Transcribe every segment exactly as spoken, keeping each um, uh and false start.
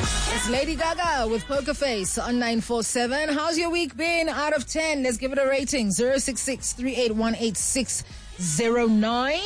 It's Lady Gaga with Poker Face on nine four seven. How's your week been? Out of ten, let's give it a rating. zero six six, three eight one, eight six zero nine.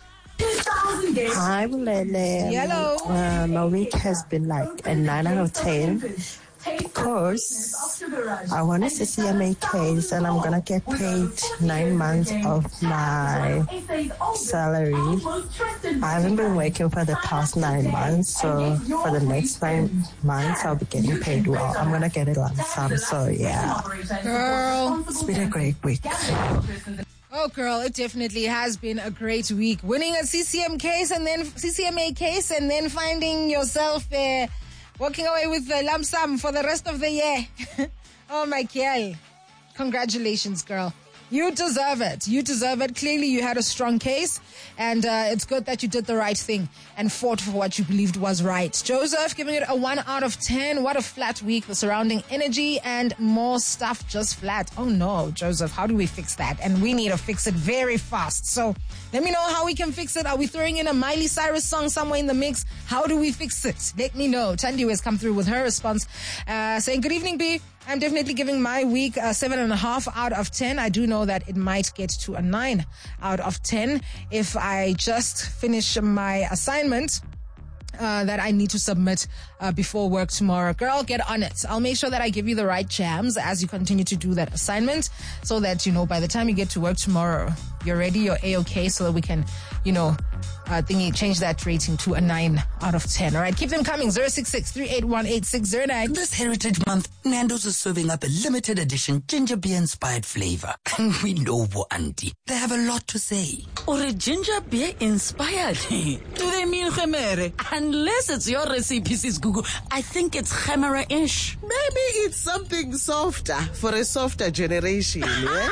Hi, Mulele. Hello. Uh, my week has been like a nine out of ten. Because I won a C C M A case and I'm gonna get paid nine months of my salary. I haven't been working for the past nine months, so for the next nine months I'll be getting paid well. I'm gonna get it lump sum, so yeah. Girl. It's been a great week. Oh, girl, it definitely has been a great week. Winning a C C M case and then C C M A case and then finding yourself uh, walking away with the lump sum for the rest of the year. Oh, my girl. Congratulations, girl. You deserve it. You deserve it. Clearly, you had a strong case, and uh, it's good that you did the right thing and fought for what you believed was right. Joseph giving it a one out of ten. What a flat week. The surrounding energy and more stuff just flat. Oh, no, Joseph. How do we fix that? And we need to fix it very fast. So let me know how we can fix it. Are we throwing in a Miley Cyrus song somewhere in the mix? How do we fix it? Let me know. Tandy has come through with her response, uh, saying, good evening, B. I'm definitely giving my week a seven and a half out of ten. I do know that it might get to a nine out of ten if I just finish my assignment uh, that I need to submit uh, before work tomorrow. Girl, get on it. I'll make sure that I give you the right jams as you continue to do that assignment so that, you know, by the time you get to work tomorrow, you're ready, you're A-okay, so that we can, you know, uh, thingy, change that rating to a nine out of ten. All right, keep them coming. zero six six, three eight one, eight six zero nine. This Heritage Month, Nando's is serving up a limited edition ginger beer inspired flavor. And we know Bo Auntie. They have a lot to say. Or a ginger beer inspired? Do they mean gemere? Unless it's your recipe, Sis Gugu. I think it's gemere-ish. Maybe it's something softer for a softer generation, yeah?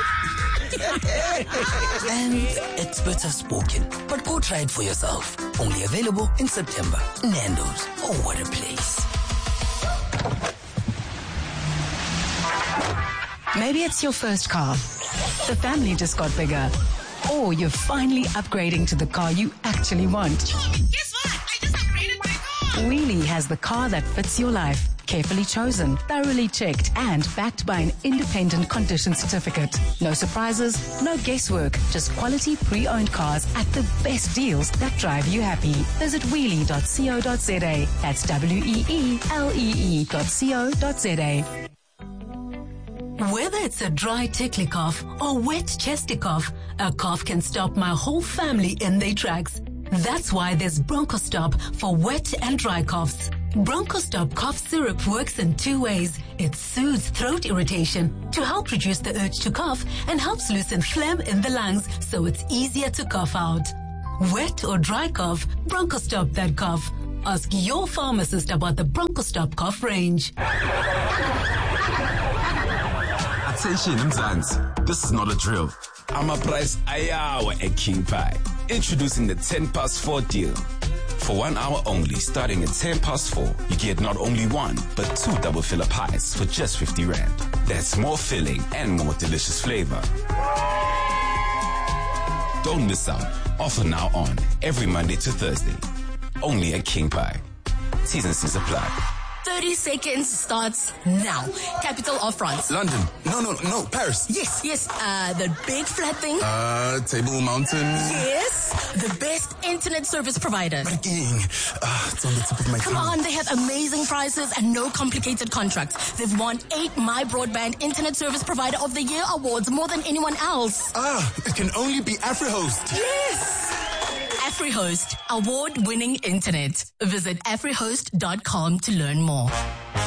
And experts have spoken, but go try it for yourself. Only available in September. Nando's. Oh, what a place. Maybe it's your first car. The family just got bigger. Or you're finally upgrading to the car you actually want. Guess what? I just upgraded my car. Wheelie has the car that fits your life. Carefully chosen, thoroughly checked, and backed by an independent condition certificate. No surprises, no guesswork, just quality pre-owned cars at the best deals that drive you happy. Visit wheelie dot co dot za. That's W E E L E E dot co dot za. Whether it's a dry tickly cough or wet chesty cough, a cough can stop my whole family in their tracks. That's why there's BronchoStop for wet and dry coughs. BronchoStop cough syrup works in two ways. It soothes throat irritation to help reduce the urge to cough and helps loosen phlegm in the lungs so it's easier to cough out. Wet or dry cough, BronchoStop that cough. Ask your pharmacist about the BronchoStop cough range. Attention, Mzansi. This is not a drill. I'm a price ayawa at King Pie. Introducing the ten past four deal. For one hour only, starting at ten past four, you get not only one, but two double filler pies for just fifty rand. That's more filling and more delicious flavor. Don't miss out. Offer now on every Monday to Thursday. Only at King Pie. T's and C's apply. thirty seconds starts now. Capital of France. London. No, no, no. Paris. Yes, yes. Uh, the big flat thing. Uh, Table Mountain. Yes. The best internet service provider. Freaking. Uh, it's on the tip of my Come tongue. on, they have amazing prices and no complicated contracts. They've won eight My Broadband Internet Service Provider of the Year awards, more than anyone else. Ah, it can only be AfriHost. Yes. AfriHost, award-winning internet. Visit afrihost dot com to learn more.